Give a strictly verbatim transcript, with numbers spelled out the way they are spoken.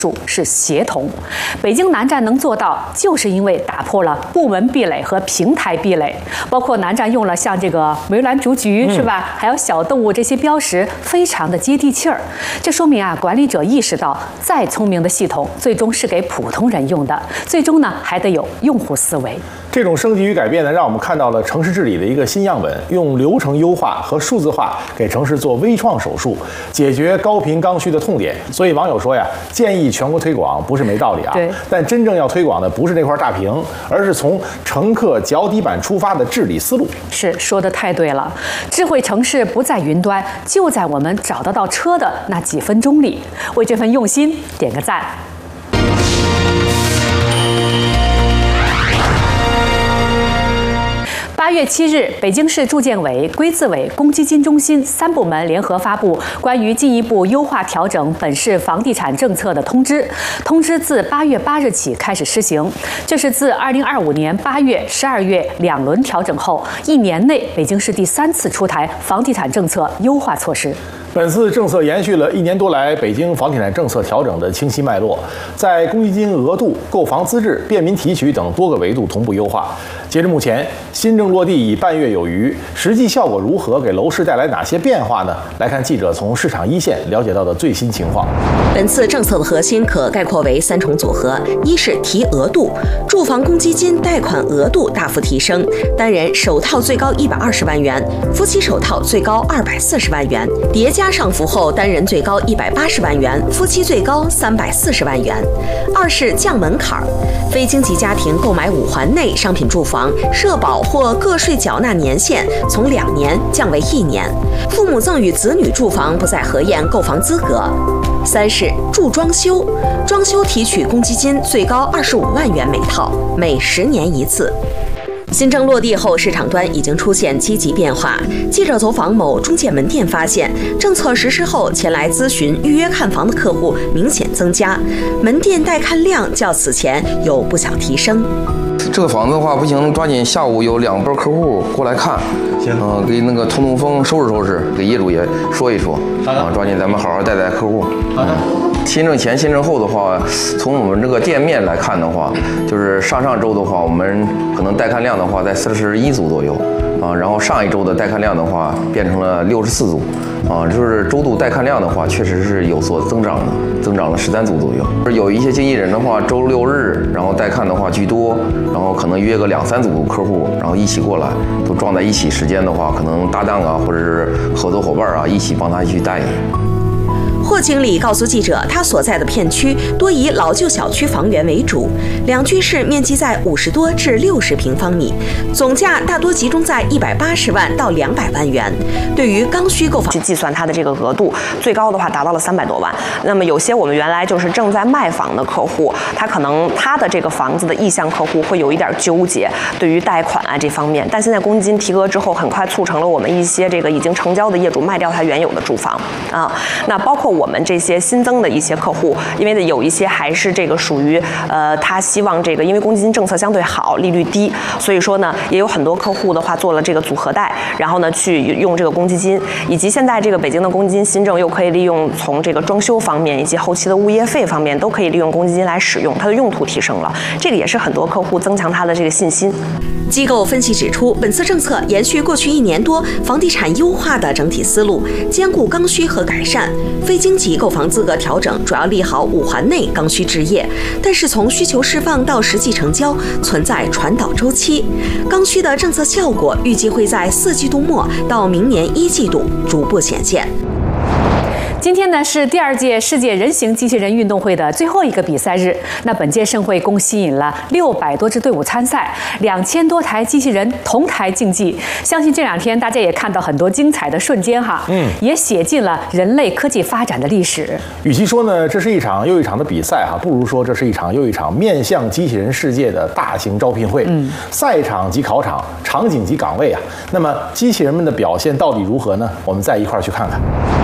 术是协同，北京南站能做到，就是因为打破了部门壁垒和平台壁垒，包括南站用了像这个梅兰竹菊、嗯、是吧，还有小动物这些标识，非常的接地气儿。这说明啊，管理者意识到，再聪明的系统，最终是给普通人用的，最终呢还得有用户思维。 这种升级与改变呢，让我们看到了城市治理的一个新样本，用流程优化和数字化给城市做微创手术，解决高频刚需的痛点。所以网友说呀，建议全国推广不是没道理啊，但真正要推广的不是那块大屏，而是从乘客脚底板出发的治理思路。 是说的太对了，智慧城市不在云端，就在我们找得到车的那几分钟里。为这份用心点个赞。八月七日，北京市住建委、规资委、公积金中心三部门联合发布关于进一步优化调整本市房地产政策的通知。通知自八月八日起开始施行，这是自二零二五年八月、十二月两轮调整后，一年内北京市第三次出台房地产政策优化措施。 本次政策延续了一年多来北京房地产政策调整的清晰脉络，在公积金额度、购房资质、便民提取等多个维度同步优化。截至目前，新政落地已半月有余，实际效果如何？给楼市带来哪些变化呢？来看记者从市场一线了解到的最新情况。 本次政策的核心可概括为三重组合：一是提额度，住房公积金贷款额度大幅提升，单人首套最高一百二十万元，夫妻首套最高二百四十万元，叠加上浮后，单人最高一百八十万元，夫妻最高三百四十万元。二是降门槛儿，非京籍家庭购买五环内商品住房，社保或个税缴纳年限从两年降为一年，父母赠与子女住房不再核验购房资格。三是助装修，装修提取公积金最高二十五万元每套，每十年一次。新政落地后，市场端已经出现积极变化。记者走访某中介门店发现，政策实施后，前来咨询、预约看房的客户明显增加，门店带看量较此前有不小提升。 这个房子的话，不行，抓紧下午有两波客户过来看，行，嗯、呃，给那个通通风收拾收拾，给业主也说一说，啊，抓紧咱们好好带带客户。好的。新政前、新政后的话，从我们这个店面来看的话，就是上上周的话，我们可能带看量的话在四十一组左右，啊，然后上一周的带看量的话变成了六十四组，啊，就是周度带看量的话，确实是有所增长的，增长了十三组左右。有一些经纪人的话，周六日然后带看的话居多，然后可能约个两三组客户，然后一起过来，都撞在一起，时间的话，可能搭档啊，或者是合作伙伴啊，一起帮他去带。 霍经理告诉记者，他所在的片区多以老旧小区房源为主，两居室面积在五十多至六十平方米，总价大多集中在一百八十万到两百万元。对于刚需购房， 去计算它的这个额度，最高的话达到了三百多万。那么有些我们原来就是正在卖房的客户，他可能他的这个房子的意向客户会有一点纠结，对于贷款啊这方面。但现在公积金提额之后，很快促成了我们一些这个已经成交的业主卖掉他原有的住房啊。那包括我们这些新增的一些客户，因为有一些还是这个属于呃，他希望这个，因为公积金政策相对好，利率低，所以说呢，也有很多客户的话做了这个组合贷，然后呢去用这个公积金，以及现在这个北京的公积金新政又可以利用从这个装修方面以及后期的物业费方面都可以利用公积金来使用，它的用途提升了，这个也是很多客户增强他的这个信心。 机构分析指出，本次政策延续过去一年多房地产优化的整体思路，兼顾刚需和改善。非经济购房资格调整主要利好五环内刚需置业，但是从需求释放到实际成交存在传导周期，刚需的政策效果预计会在四季度末到明年一季度逐步显现。 今天呢是第二届世界人形机器人运动会的最后一个比赛日。那本届盛会共吸引了六百多支队伍参赛，两千多台机器人同台竞技。相信这两天大家也看到很多精彩的瞬间哈，嗯，也写进了人类科技发展的历史。 与其说呢这是一场又一场的比赛哈，不如说这是一场又一场面向机器人世界的大型招聘会。嗯，赛场及考场，场景及岗位啊。那么机器人们的表现到底如何呢？我们再一块儿去看看。